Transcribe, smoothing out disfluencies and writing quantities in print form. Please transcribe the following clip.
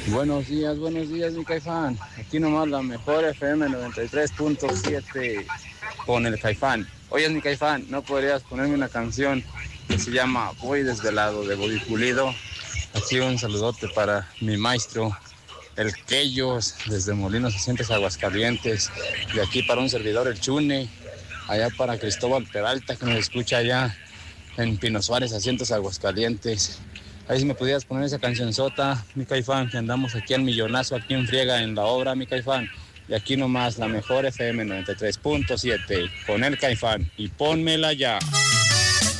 Buenos días, mi Caifán. Aquí nomás la mejor FM 93.7 con el Caifán. Oye, mi Caifán, ¿no podrías ponerme una canción que se llama Voy Desvelado de Bobby Pulido? Aquí un saludote para mi maestro, el Queyos, desde Molinos Asientes, Aguascalientes. De aquí para un servidor, el Chune. Allá para Cristóbal Peralta, que nos escucha allá en Pino Suárez, Asientos, Aguascalientes. Ahí si me pudieras poner esa cancionzota, mi Caifán, que andamos aquí al millonazo, aquí en friega en la obra, mi Caifán. Y aquí nomás la mejor FM 93.7 con el Caifán. Y pónmela ya.